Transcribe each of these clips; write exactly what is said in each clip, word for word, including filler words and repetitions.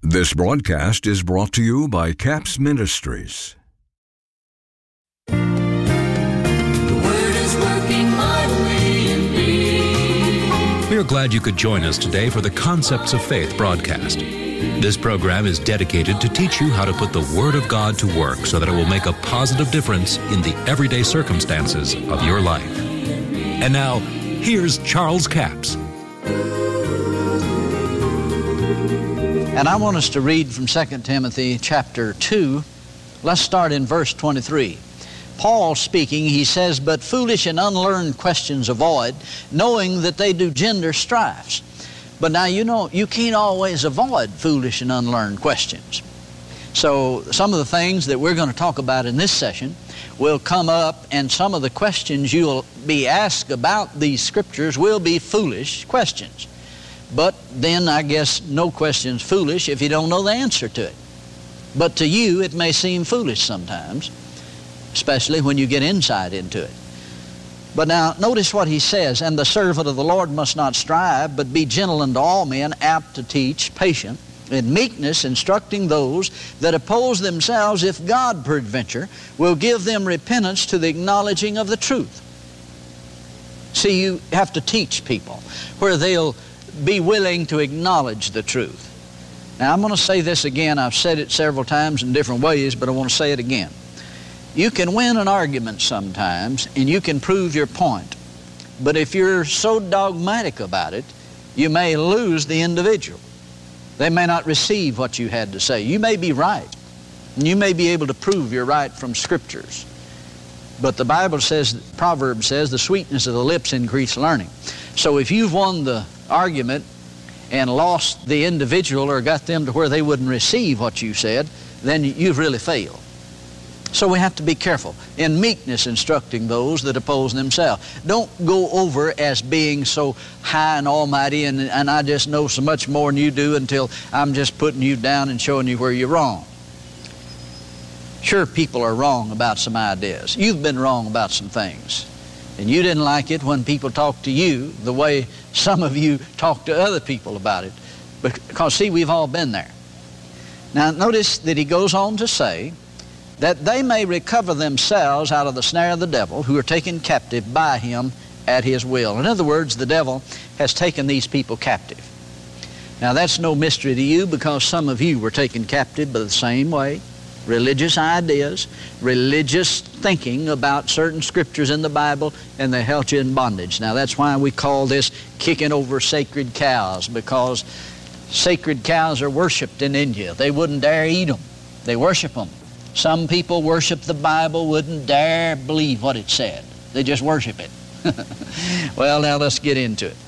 This broadcast is brought to you by Capps Ministries. The Word is working mightily in me. We are glad you could join us today for the Concepts of Faith broadcast. This program is dedicated to teach you how to put the Word of God to work so that it will make a positive difference in the everyday circumstances of your life. And now, here's Charles Capps. And I want us to read from Second Timothy chapter two. Let's start in verse twenty-three. Paul speaking, he says, "But foolish and unlearned questions avoid, knowing that they do gender strifes." But now, you know, you can't always avoid foolish and unlearned questions. So some of the things that we're going to talk about in this session will come up, and some of the questions you'll be asked about these scriptures will be foolish questions. But then I guess no question's foolish if you don't know the answer to it. But to you it may seem foolish sometimes, especially when you get insight into it. But now notice what he says, "And the servant of the Lord must not strive, but be gentle unto all men, apt to teach, patient, in meekness instructing those that oppose themselves, if God peradventure will give them repentance to the acknowledging of the truth." See, you have to teach people where they'll be willing to acknowledge the truth. Now, I'm going to say this again. I've said it several times in different ways, but I want to say it again. You can win an argument sometimes, and you can prove your point. But if you're so dogmatic about it, you may lose the individual. They may not receive what you had to say. You may be right, and you may be able to prove you're right from Scriptures. But the Bible says, Proverbs says, the sweetness of the lips increase learning. So if you've won the argument and lost the individual or got them to where they wouldn't receive what you said, then you've really failed. So we have to be careful. In meekness instructing those that oppose themselves. Don't go over as being so high and almighty and, and I just know so much more than you do until I'm just putting you down and showing you where you're wrong. Sure, people are wrong about some ideas. You've been wrong about some things. And you didn't like it when people talked to you the way some of you talk to other people about it. Because, see, we've all been there. Now, notice that he goes on to say that they may recover themselves out of the snare of the devil, who are taken captive by him at his will. In other words, the devil has taken these people captive. Now, that's no mystery to you, because some of you were taken captive by the same way. Religious ideas, religious thinking about certain scriptures in the Bible, and they held you in bondage. Now that's why we call this kicking over sacred cows, because sacred cows are worshipped in India. They wouldn't dare eat them. They worship them. Some people worship the Bible, wouldn't dare believe what it said. They just worship it. Well, now let's get into it.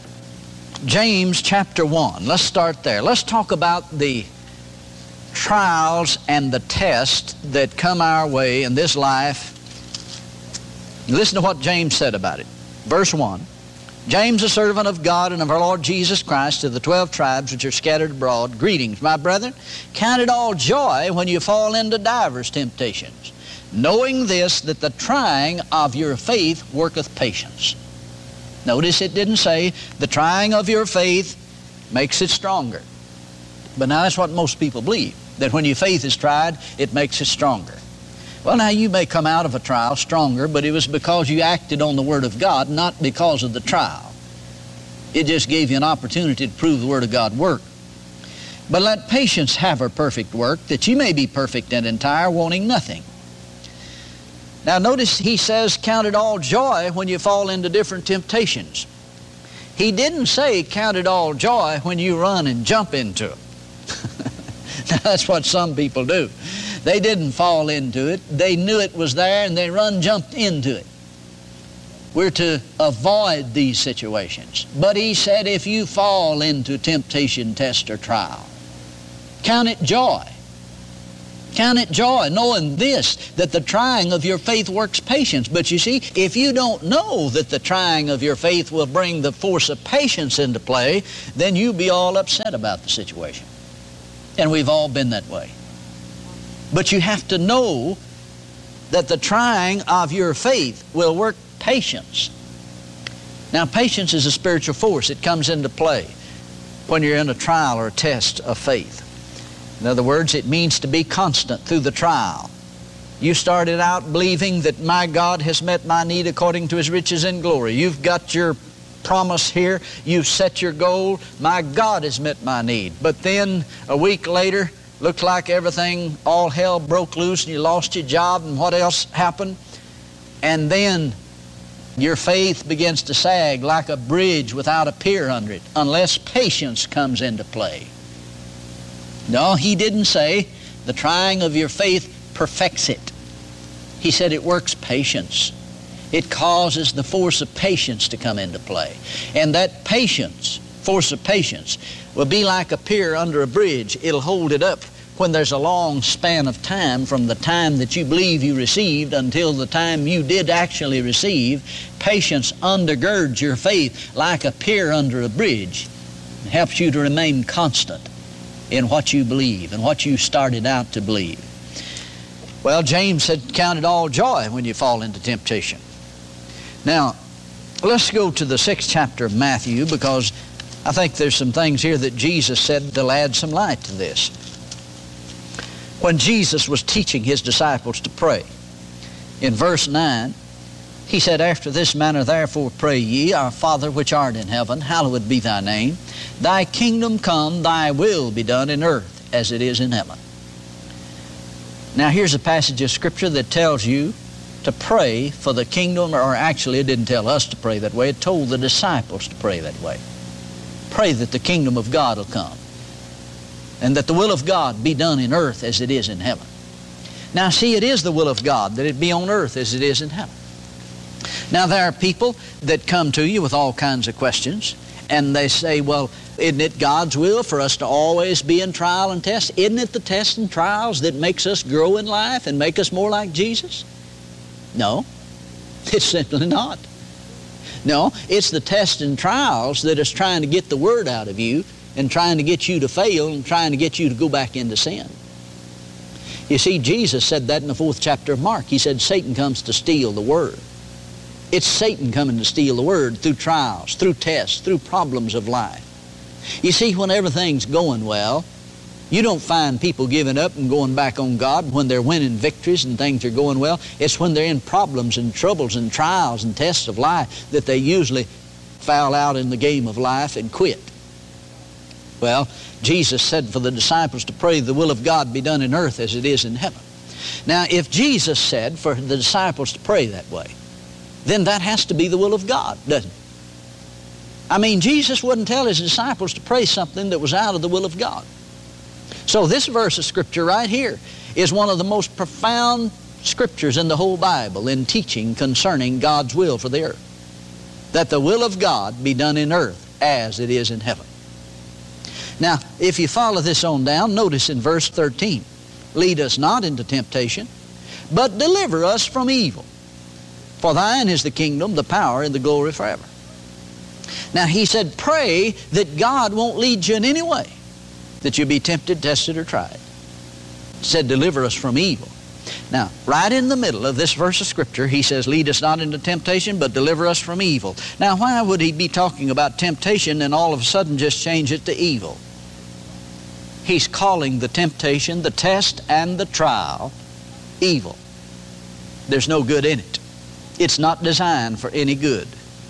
James chapter one. Let's start there. Let's talk about the trials and the tests that come our way in this life. Listen to what James said about it. Verse one, "James, a servant of God and of our Lord Jesus Christ, to the twelve tribes which are scattered abroad, greetings. My brethren, count it all joy when you fall into divers temptations, knowing this, that the trying of your faith worketh patience." Notice it didn't say the trying of your faith makes it stronger. But now that's what most people believe, that when your faith is tried, it makes it stronger. Well, now you may come out of a trial stronger, but it was because you acted on the Word of God, not because of the trial. It just gave you an opportunity to prove the Word of God worked. "But let patience have her perfect work, that you may be perfect and entire, wanting nothing." Now notice he says, count it all joy when you fall into different temptations. He didn't say count it all joy when you run and jump into them. Now, that's what some people do. They didn't fall into it. They knew it was there and they run jumped into it. We're to avoid these situations. But he said if you fall into temptation, test, or trial, count it joy. Count it joy, knowing this, that the trying of your faith works patience. But you see, if you don't know that the trying of your faith will bring the force of patience into play, then you'll be all upset about the situation. And we've all been that way. But you have to know that the trying of your faith will work patience. Now, patience is a spiritual force. It comes into play when you're in a trial or a test of faith. In other words, it means to be constant through the trial. You started out believing that my God has met my need according to His riches and glory. You've got your promise here. You've set your goal. My God has met my need. But then a week later, looked like everything, all hell broke loose and you lost your job, and what else happened? And then your faith begins to sag like a bridge without a pier under it, unless patience comes into play. No, He didn't say the trying of your faith perfects it. He said it works patience. It causes the force of patience to come into play. And that patience, force of patience, will be like a pier under a bridge. It'll hold it up when there's a long span of time from the time that you believe you received until the time you did actually receive. Patience undergirds your faith like a pier under a bridge. It helps you to remain constant in what you believe and what you started out to believe. Well, James said, count it all joy when you fall into temptation. Now, let's go to the sixth chapter of Matthew, because I think there's some things here that Jesus said that'll add some light to this. When Jesus was teaching His disciples to pray, in verse nine, He said, after this manner therefore pray ye, Our Father which art in heaven, hallowed be thy name. Thy kingdom come, thy will be done in earth as it is in heaven. Now here's a passage of Scripture that tells you to pray for the kingdom, or actually it didn't tell us to pray that way, it told the disciples to pray that way. Pray that the kingdom of God will come, and that the will of God be done in earth as it is in heaven. Now see, it is the will of God that it be on earth as it is in heaven. Now there are people that come to you with all kinds of questions, and they say, well, isn't it God's will for us to always be in trial and test? Isn't it the tests and trials that makes us grow in life and make us more like Jesus? No, it's simply not. No, it's the tests and trials that is trying to get the word out of you and trying to get you to fail and trying to get you to go back into sin. You see, Jesus said that in the fourth chapter of Mark. He said, Satan comes to steal the word. It's Satan coming to steal the word through trials, through tests, through problems of life. You see, when everything's going well, you don't find people giving up and going back on God when they're winning victories and things are going well. It's when they're in problems and troubles and trials and tests of life that they usually foul out in the game of life and quit. Well, Jesus said for the disciples to pray the will of God be done in earth as it is in heaven. Now, if Jesus said for the disciples to pray that way, then that has to be the will of God, doesn't it? I mean, Jesus wouldn't tell His disciples to pray something that was out of the will of God. So this verse of Scripture right here is one of the most profound Scriptures in the whole Bible in teaching concerning God's will for the earth. That the will of God be done in earth as it is in heaven. Now, if you follow this on down, notice in verse thirteen, lead us not into temptation, but deliver us from evil. For thine is the kingdom, the power, and the glory forever. Now He said, pray that God won't lead you in any way that you be tempted, tested, or tried. He said, deliver us from evil. Now, right in the middle of this verse of Scripture, He says, lead us not into temptation, but deliver us from evil. Now, why would He be talking about temptation and all of a sudden just change it to evil? He's calling the temptation, the test, and the trial evil. There's no good in it. It's not designed for any good.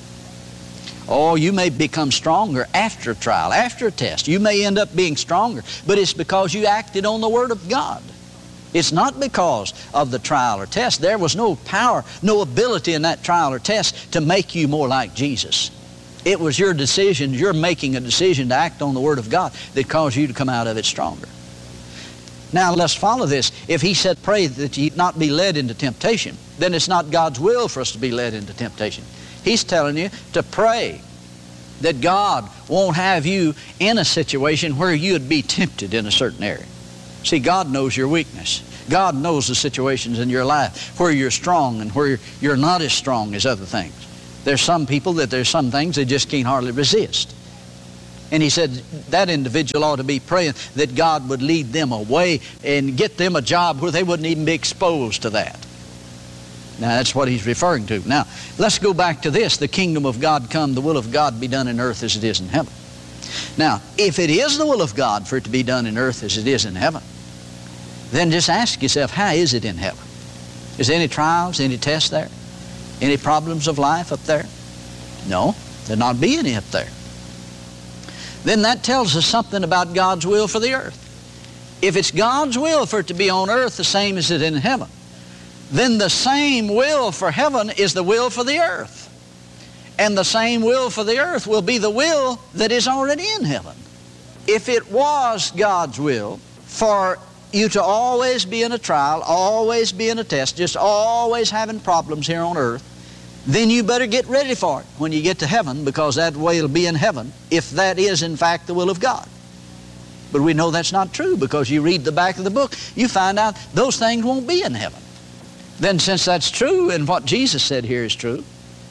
Oh, you may become stronger after a trial, after a test. You may end up being stronger, but it's because you acted on the Word of God. It's not because of the trial or test. There was no power, no ability in that trial or test to make you more like Jesus. It was your decision, you're making a decision to act on the Word of God that caused you to come out of it stronger. Now let's follow this. If He said pray that ye not be led into temptation, then it's not God's will for us to be led into temptation. He's telling you to pray that God won't have you in a situation where you would be tempted in a certain area. See, God knows your weakness. God knows the situations in your life where you're strong and where you're not as strong as other things. There's some people that there's some things they just can't hardly resist. And He said that individual ought to be praying that God would lead them away and get them a job where they wouldn't even be exposed to that. Now that's what He's referring to. Now let's go back to this. The kingdom of God come, the will of God be done in earth as it is in heaven. Now, if it is the will of God for it to be done in earth as it is in heaven, then just ask yourself, how is it in heaven? Is there any trials, any tests there? Any problems of life up there? No, there'll not be any up there. Then that tells us something about God's will for the earth. If it's God's will for it to be on earth the same as it is in heaven, then the same will for heaven is the will for the earth. And the same will for the earth will be the will that is already in heaven. If it was God's will for you to always be in a trial, always be in a test, just always having problems here on earth, then you better get ready for it when you get to heaven, because that way will be in heaven if that is in fact the will of God. But we know that's not true, because you read the back of the book, you find out those things won't be in heaven. Then since that's true, and what Jesus said here is true,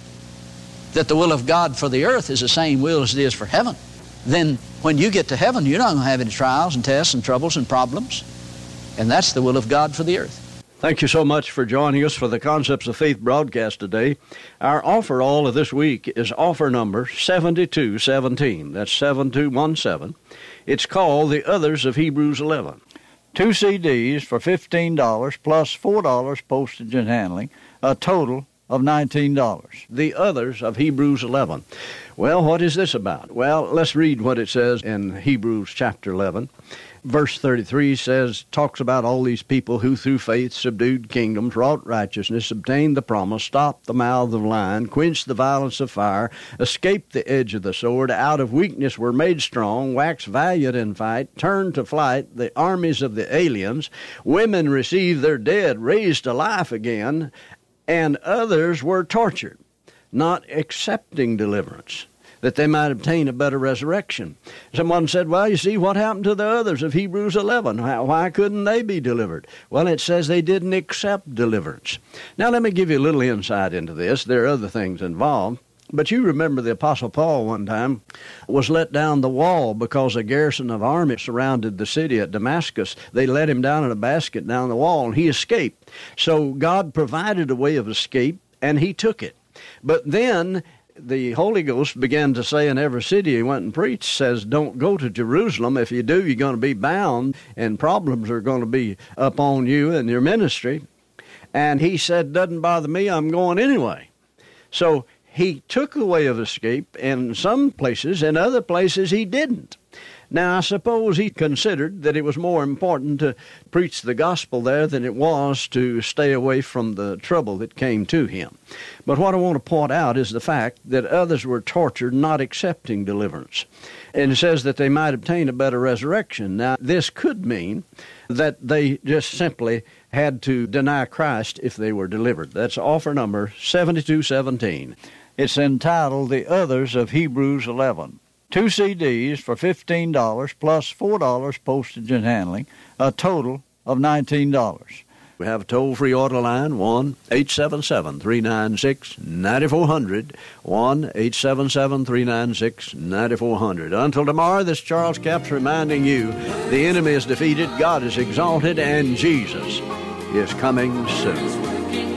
that the will of God for the earth is the same will as it is for heaven, then when you get to heaven, you're not going to have any trials and tests and troubles and problems. And that's the will of God for the earth. Thank you so much for joining us for the Concepts of Faith broadcast today. Our offer all of this week is offer number seventy-two seventeen. That's seven two one seven. It's called The Others of Hebrews eleven. Two C Ds for fifteen dollars plus four dollars postage and handling, a total of nineteen dollars. The Others of Hebrews eleven. Well, what is this about? Well, let's read what it says in Hebrews chapter eleven. Verse thirty-three says, talks about all these people who through faith subdued kingdoms, wrought righteousness, obtained the promise, stopped the mouth of lion, quenched the violence of fire, escaped the edge of the sword, out of weakness were made strong, waxed valiant in fight, turned to flight the armies of the aliens, women received their dead, raised to life again, and others were tortured, not accepting deliverance, that they might obtain a better resurrection. Someone said, well, you see, what happened to the others of Hebrews eleven? Why couldn't they be delivered? Well, it says they didn't accept deliverance. Now, let me give you a little insight into this. There are other things involved. But you remember the Apostle Paul one time was let down the wall because a garrison of army surrounded the city at Damascus. They let him down in a basket down the wall, and he escaped. So God provided a way of escape, and he took it. But then the Holy Ghost began to say in every city he went and preached, says, don't go to Jerusalem. If you do, you're going to be bound, and problems are going to be upon you and your ministry. And he said, doesn't bother me, I'm going anyway. So he took a way of escape in some places, in other places he didn't. Now, I suppose he considered that it was more important to preach the gospel there than it was to stay away from the trouble that came to him. But what I want to point out is the fact that others were tortured not accepting deliverance. And it says that they might obtain a better resurrection. Now, this could mean that they just simply had to deny Christ if they were delivered. That's offer number seventy-two seventeen. It's entitled The Others of Hebrews eleven. Two C Ds for fifteen dollars plus four dollars postage and handling, a total of nineteen dollars. We have a toll-free order line, one eight seven seven, three nine six, nine four zero zero, one eight seven seven, three nine six, nine four zero zero. Until tomorrow, this Charles Capps reminding you, the enemy is defeated, God is exalted, and Jesus is coming soon.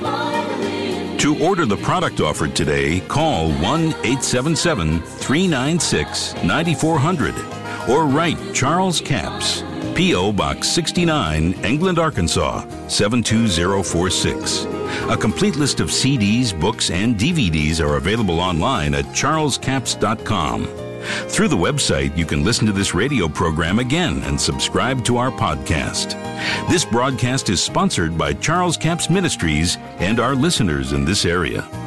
To order the product offered today, call one eight seven seven, three nine six, nine four zero zero or write Charles Capps, P O. Box sixty-nine, England, Arkansas, seven two zero four six. A complete list of C Ds, books, and D V Ds are available online at charles capps dot com. Through the website, you can listen to this radio program again and subscribe to our podcast. This broadcast is sponsored by Charles Capps Ministries and our listeners in this area.